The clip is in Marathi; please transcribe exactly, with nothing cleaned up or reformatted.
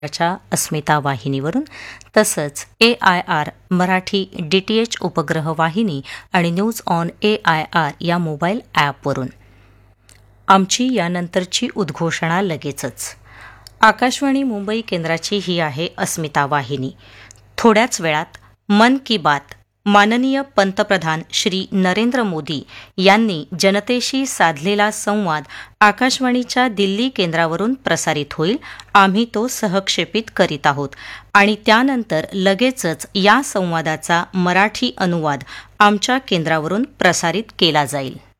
च्या अस्मिता वाहिनीवरून तसंच ए I R Marathi D T H उपग्रह वाहिनी आणि news on A I R या मोबाईल ॲपवरून. आमची यानंतरची उद्घोषणा लगेचच. आकाशवाणी मुंबई केंद्राची ही आहे अस्मिता वाहिनी. थोड्याच वेळात मन की बात माननीय पंतप्रधान श्री नरेंद्र मोदी यांनी जनतेशी साधलेला संवाद आकाशवाणीच्या दिल्ली केंद्रावरून प्रसारित होईल. आम्ही तो सहक्षेपित करीत आहोत आणि त्यानंतर लगेचच या संवादाचा मराठी अनुवाद आमच्या केंद्रावरून प्रसारित केला जाईल.